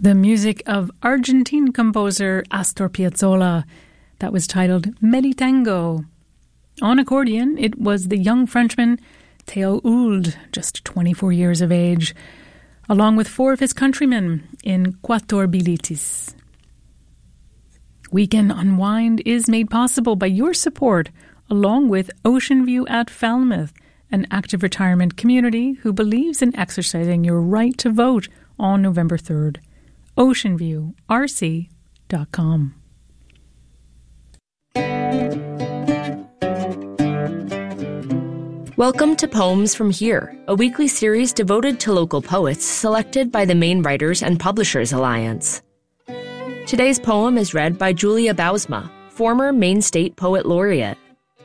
The music of Argentine composer Astor Piazzolla that was titled Meditango. On accordion, it was the young Frenchman Theo Ould, just 24 years of age, along with 4 of his countrymen in Quattuor Bilitis. Weekend Unwind is made possible by your support, along with Ocean View at Falmouth, an active retirement community who believes in exercising your right to vote on November 3rd. OceanviewRC.com. Welcome to Poems from Here, a weekly series devoted to local poets selected by the Maine Writers and Publishers Alliance. Today's poem is read by Julia Bousma, former Maine State Poet Laureate.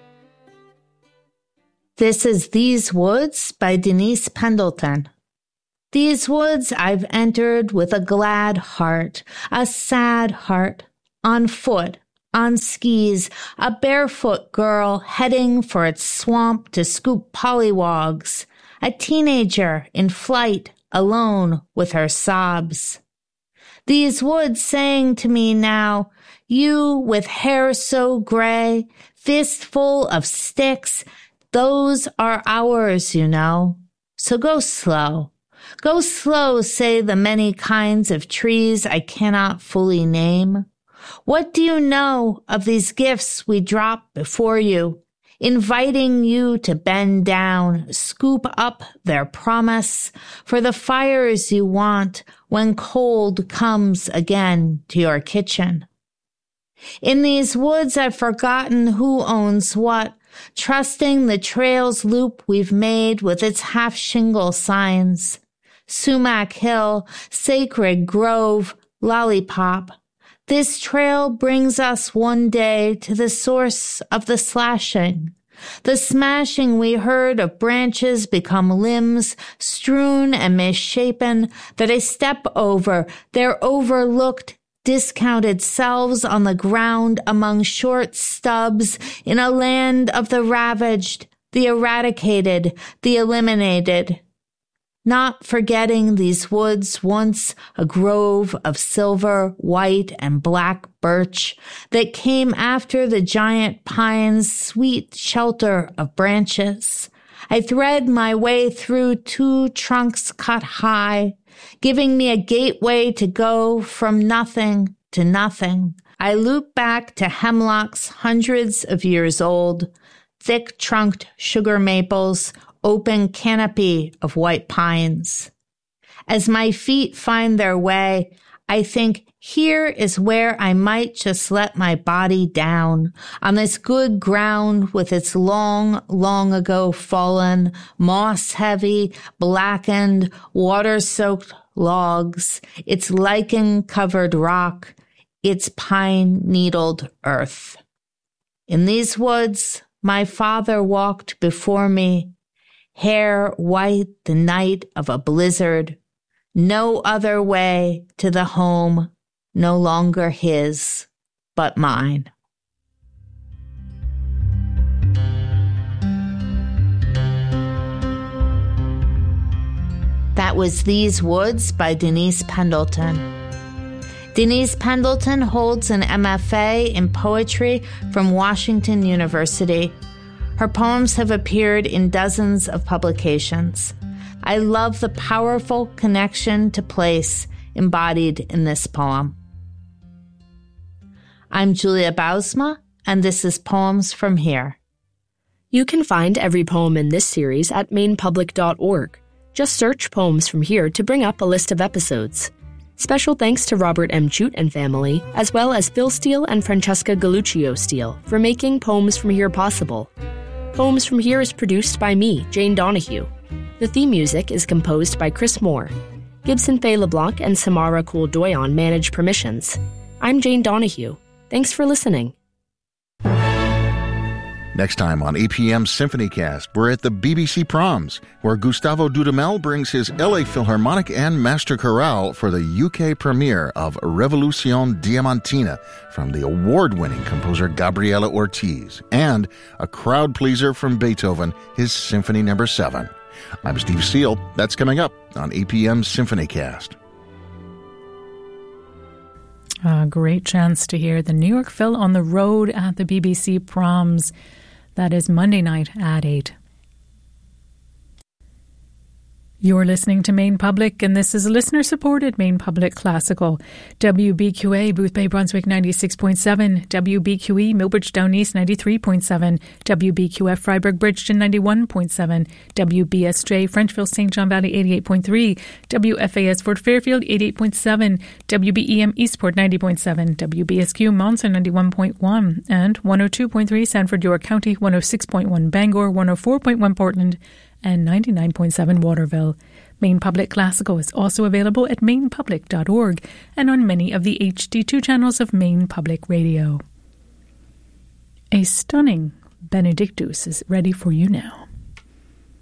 This is These Woods by Denise Pendleton. These woods I've entered with a glad heart, a sad heart, on foot, on skis, a barefoot girl heading for its swamp to scoop pollywogs, a teenager in flight, alone with her sobs. These woods saying to me now, you with hair so gray, fistful of sticks, those are ours, you know. So go slow. Go slow, say the many kinds of trees I cannot fully name. What do you know of these gifts we drop before you, inviting you to bend down, scoop up their promise for the fires you want when cold comes again to your kitchen? In these woods I've forgotten who owns what, trusting the trail's loop we've made with its half-shingle signs. Sumac Hill, Sacred Grove, Lollipop. This trail brings us one day to the source of the slashing, the smashing we heard of branches become limbs, strewn and misshapen, that I step over, their overlooked, discounted selves on the ground among short stubs in a land of the ravaged, the eradicated, the eliminated. Not forgetting these woods once a grove of silver, white, and black birch that came after the giant pine's sweet shelter of branches. I thread my way through 2 trunks cut high, giving me a gateway to go from nothing to nothing. I loop back to hemlocks hundreds of years old, thick-trunked sugar maples, open canopy of white pines. As my feet find their way, I think here is where I might just let my body down on this good ground with its long, long ago fallen, moss-heavy, blackened, water-soaked logs, its lichen-covered rock, its pine-needled earth. In these woods, my father walked before me, hair white the night of a blizzard, no other way to the home, no longer his, but mine. That was These Woods by Denise Pendleton. Denise Pendleton holds an MFA in poetry from Washington University. Her poems have appeared in dozens of publications. I love the powerful connection to place embodied in this poem. I'm Julia Bousma, and this is Poems from Here. You can find every poem in this series at mainepublic.org. Just search Poems from Here to bring up a list of episodes. Special thanks to Robert M. Jute and family, as well as Phil Steele and Francesca Galuccio Steele for making Poems from Here possible. Poems from Here is produced by me, Jane Donahue. The theme music is composed by Chris Moore. Gibson Faye LeBlanc and Samara Kool-Doyon manage permissions. I'm Jane Donahue. Thanks for listening. Next time on APM Symphonycast, we're at the BBC Proms, where Gustavo Dudamel brings his LA Philharmonic and Master Chorale for the UK premiere of Revolution Diamantina from the award-winning composer Gabriela Ortiz, and a crowd pleaser from Beethoven, his Symphony No. 7. I'm Steve Steele. That's coming up on APM Symphonycast. A great chance to hear the New York Phil on the road at the BBC Proms. That is Monday night at 8. You're listening to Maine Public, and this is listener-supported Maine Public Classical. WBQA, Booth Bay, Brunswick, 96.7. WBQE, Millbridge Down East, 93.7. WBQF, Freiburg, Bridgeton, 91.7. WBSJ, Frenchville, St. John Valley, 88.3. WFAS, Fort Fairfield, 88.7. WBEM, Eastport, 90.7. WBSQ, Monson, 91.1. And 102.3, Sanford, York County, 106.1, Bangor, 104.1, Portland, and 99.7 Waterville. Maine Public Classical is also available at mainepublic.org and on many of the HD2 channels of Maine Public Radio. A stunning Benedictus is ready for you now.